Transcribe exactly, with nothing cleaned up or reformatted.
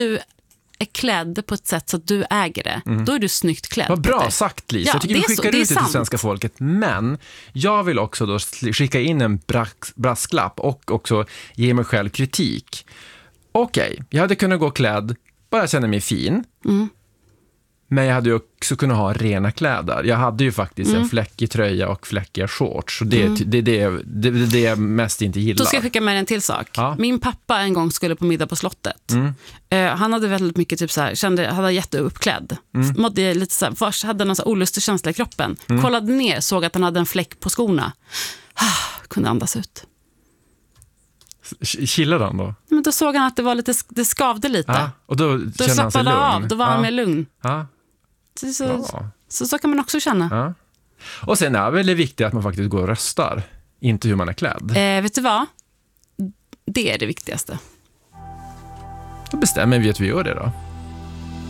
du är klädd på ett sätt så att du äger det, mm. då är du snyggt klädd. Vad bra sagt, Lisa. Ja, jag tycker vi skickar så, ut det till svenska folket. Men jag vill också då skicka in en bras- brasklapp och också ge mig själv kritik. Okej, okay, jag hade kunnat gå klädd, bara känna mig fin. Mm. Men jag hade ju också kunnat ha rena kläder. Jag hade ju faktiskt mm. en fläckig tröja och fläckiga shorts. Så det är mm. det, det, det, det, det jag mest inte gillar. Då ska jag skicka med en till sak. Ja. Min pappa en gång skulle på middag på slottet. Mm. Uh, han hade väldigt mycket typ så här, kände, han var jätteuppklädd. Mm. Mådde lite så här, först hade han en olustig känsla i kroppen. Mm. Kollade ner, såg att han hade en fläck på skorna. Ah, kunde andas ut. Chillade han då? Men då såg han att det var lite, det skavde lite. Ja, och då, då kände han sig lugn. Av, då var ja. han mer lugn. Ja. Så, så, så, så kan man också känna. Ja. Och sen är väl det viktigt att man faktiskt går och röstar. Inte hur man är klädd. Eh, vet du vad? Det är det viktigaste. Då bestämmer vi att vi gör det då.